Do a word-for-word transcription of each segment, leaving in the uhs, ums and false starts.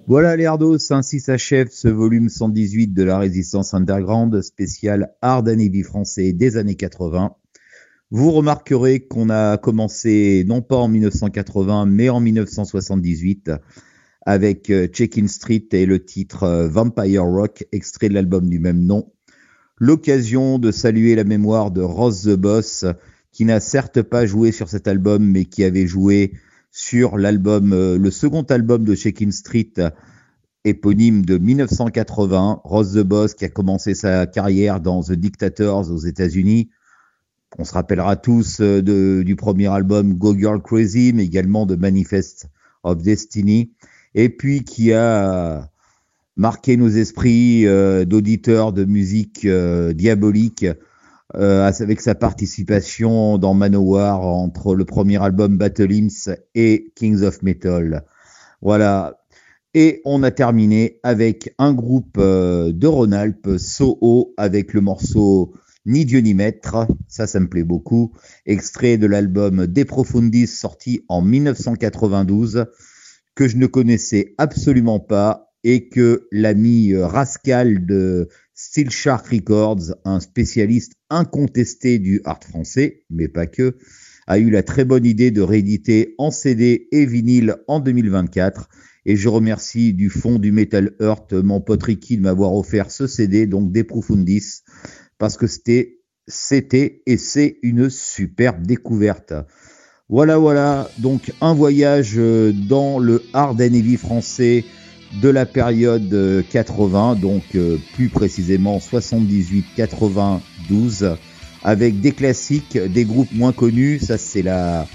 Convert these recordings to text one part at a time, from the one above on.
Voilà les Hardos, ainsi s'achève ce volume cent dix-huit de la Résistance Underground, spécial Hard and Heavy français des années quatre-vingts. Vous remarquerez qu'on a commencé non pas en mille neuf cent quatre-vingts, mais en mille neuf cent soixante-dix-huit, avec Checkin Street et le titre Vampire Rock, extrait de l'album du même nom. L'occasion de saluer la mémoire de Ross the Boss, qui n'a certes pas joué sur cet album, mais qui avait joué sur l'album, euh, le second album de Checkin Street, éponyme de mille neuf cent quatre-vingts. Ross the Boss, qui a commencé sa carrière dans The Dictators aux États-Unis. On se rappellera tous euh, de, du premier album Go Girl Crazy, mais également de Manifest of Destiny. Et puis qui a marqué nos esprits euh, d'auditeurs de musique euh, diabolique, Euh, avec sa participation dans Manowar entre le premier album Battle Hymns et Kings of Metal. Voilà. Et on a terminé avec un groupe euh, de Rhône-Alpes, Soho, avec le morceau Ni Dieu ni Maître. Ça, ça me plaît beaucoup. Extrait de l'album De Profundis, sorti en mille neuf cent quatre-vingt-douze, que je ne connaissais absolument pas et que l'ami euh, Rascal de Steel Shark Records, un spécialiste incontesté du hard français, mais pas que, a eu la très bonne idée de rééditer en C D et vinyle en deux mille vingt-quatre. Et je remercie du fond du Metal Earth mon pote Ricky de m'avoir offert ce C D, donc des Profundis, parce que c'était, c'était et c'est une superbe découverte. Voilà, voilà, donc un voyage dans le hard and heavy français de la période quatre-vingts, donc euh, plus précisément soixante-dix-huit quatre-vingt-douze, avec des classiques, des groupes moins connus. Ça, c'est la,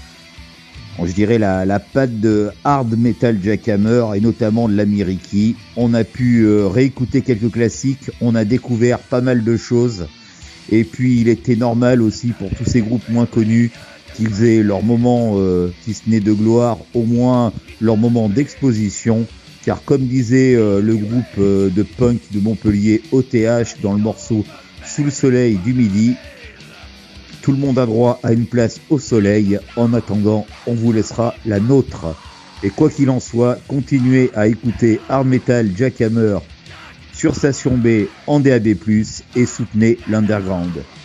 je dirais la, la patte de hard metal jackhammer et notamment de l'ami Ricky. On a pu euh, réécouter quelques classiques, on a découvert pas mal de choses. Et puis, il était normal aussi pour tous ces groupes moins connus qu'ils aient leur moment, euh, si ce n'est de gloire, au moins leur moment d'exposition. Car comme disait euh, le groupe euh, de punk de Montpellier O T H dans le morceau Sous le soleil du midi, tout le monde a droit à une place au soleil. En attendant, on vous laissera la nôtre. Et quoi qu'il en soit, continuez à écouter Hard Metal Jackhammer sur Station B en D A B plus, et soutenez l'underground.